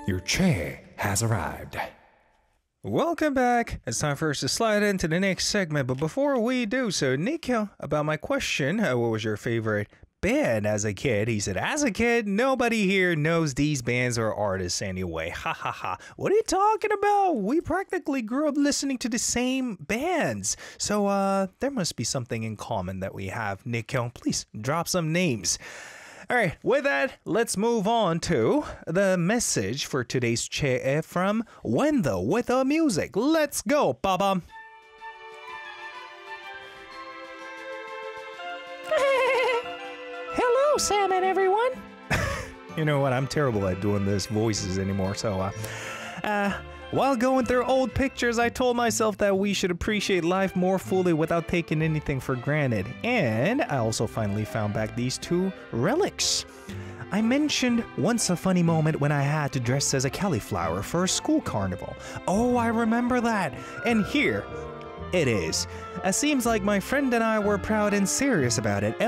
Your chair has arrived. Welcome back. It's time for us to slide into the next segment, but before we do so, Nikhil, about my question, what was your favorite band as a kid? He said, as a kid, nobody here knows these bands or artists anyway. Ha ha ha. What are you talking about? We practically grew up listening to the same bands. So there must be something in common that we have. Nikhil, please drop some names. All right, with that, let's move on to the message for today's chair from Wendell with the music. Let's go, Baba. Hello, Salmon, everyone. You know what? I'm terrible at doing this voices anymore. So, while going through old pictures, I told myself that we should appreciate life more fully without taking anything for granted. And I also finally found back these two relics. I mentioned once a funny moment when I had to dress as a cauliflower for a school carnival. Oh, I remember that. And here it is. It seems like my friend and I were proud and serious about it.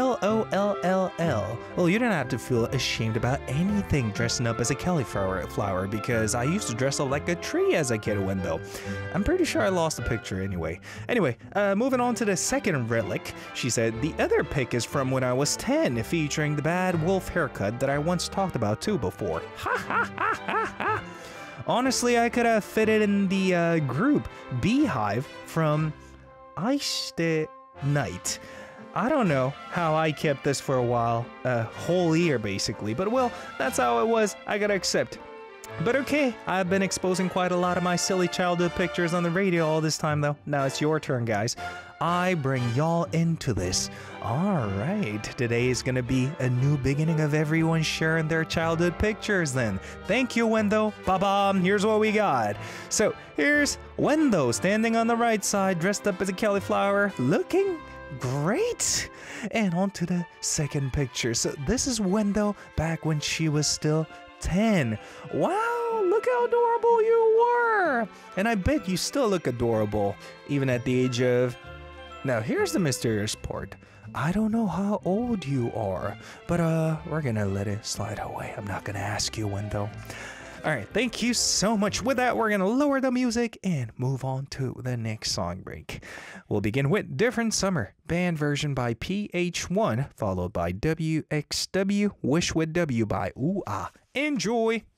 LOLLL. Well, you don't have to feel ashamed about anything dressing up as a cauliflower because I used to dress up like a tree as a kid, Wendell. I'm pretty sure I lost the picture anyway. Anyway, moving on to the second relic, she said, the other pic is from when I was 10, featuring the bad wolf haircut that I once talked about too before. Ha ha ha ha ha. Honestly, I could have fit it in the group Beehive from Ice Night. I don't know how I kept this for a while, a whole year basically, but well, that's how it was. I gotta accept. But okay, I've been exposing quite a lot of my silly childhood pictures on the radio all this time though. Now it's your turn, guys. I bring y'all into this. Alright, today is gonna be a new beginning of everyone sharing their childhood pictures then. Thank you, Wendell. Baba, here's what we got. So here's Wendell standing on the right side, dressed up as a cauliflower, looking great. And on to the second picture. So this is Wendell back when she was still 10. Wow, look how adorable you were. And I bet you still look adorable, even at the age of... Now here's the mysterious part. I don't know how old you are, but we're gonna let it slide away. I'm not gonna ask you when though. Alright, thank you so much. With that, we're gonna lower the music and move on to the next song break. We'll begin with Different Summer, band version by PH1, followed by WXW, Wish with W by Ooh Ah. Enjoy!